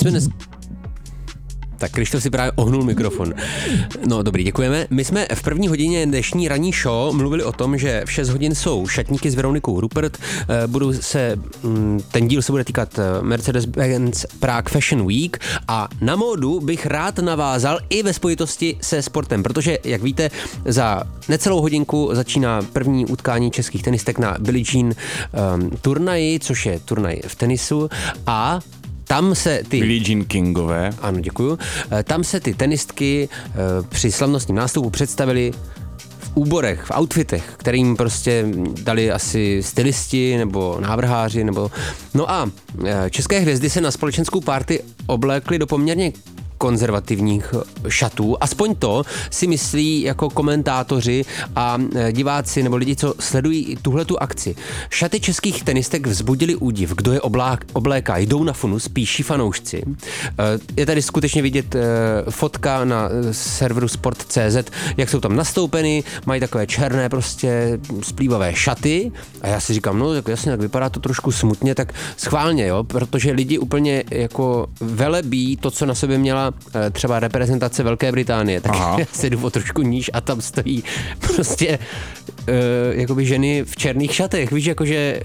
jsme dnes... Tak Krištof si právě ohnul mikrofon. No dobrý, děkujeme. My jsme v první hodině dnešní ranní show mluvili o tom, že v 6 hodin jsou šatníky s Veronikou Rupert. Ten díl se bude týkat Mercedes-Benz Prague Fashion Week a na módu bych rád navázal i ve spojitosti se sportem, protože, jak víte, za necelou hodinku začíná první utkání českých tenistek na Billie Jean turnaji, což je turnaj v tenisu a tam se ty... Billie Jean Kingové. Ano, děkuju. Tam se ty tenistky při slavnostním nástupu představili v úborech, v outfitech, kterým prostě dali asi stylisti nebo návrháři, nebo... No a české hvězdy se na společenskou party oblékly do poměrně konzervativních šatů. Aspoň to si myslí jako komentátoři a diváci nebo lidi, co sledují tuhletu akci. Šaty českých tenistek vzbudili údiv. Kdo je obléká? Jdou na funus, píší fanoušci. Je tady skutečně vidět fotka na serveru sport.cz, jak jsou tam nastoupeny, mají takové černé prostě splývavé šaty a já si říkám, no tak jasně, tak vypadá to trošku smutně, tak schválně, jo, protože lidi úplně jako velebí to, co na sobě měla třeba reprezentace Velké Británie, tak já se jdu o trošku níž a tam stojí prostě jakoby ženy v černých šatech, víš, jakože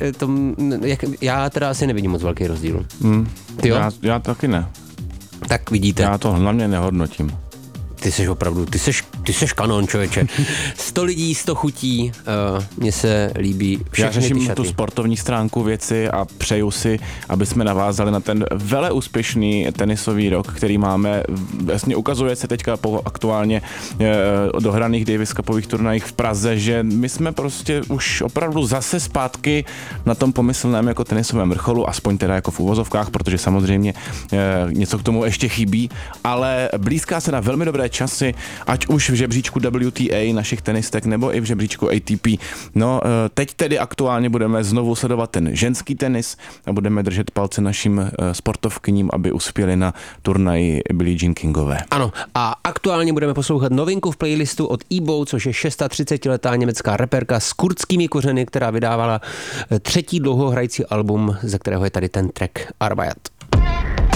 já teda asi nevidím moc velký rozdíl. Ty jo? Já taky ne. Tak vidíte. Já to hlavně nehodnotím. Ty seš opravdu, ty seš kanon, člověče. 100 lidí, 100 chutí, mně se líbí všechny ty šaty. Já řeším tu sportovní stránku věci a přeju si, aby jsme navázali na ten veleúspěšný tenisový rok, který máme. Vlastně ukazuje se teďka po aktuálně dohraných Davis Cupových turnajích v Praze, že my jsme prostě už opravdu zase zpátky na tom pomyslném jako tenisovém vrcholu, aspoň teda jako v uvozovkách, protože samozřejmě něco k tomu ještě chybí, ale blízká se na velmi dobré časy, ať už v žebříčku WTA našich tenistek, nebo i v žebříčku ATP. No, teď tedy aktuálně budeme znovu sledovat ten ženský tenis a budeme držet palce našim sportovkyním, aby uspěli na turnaji Billie Jean Kingové. Ano, a aktuálně budeme poslouchat novinku v playlistu od EBO, což je 36letá německá reperka s kurdskými kořeny, která vydávala třetí dlouhohrající album, ze kterého je tady ten track Arbeit.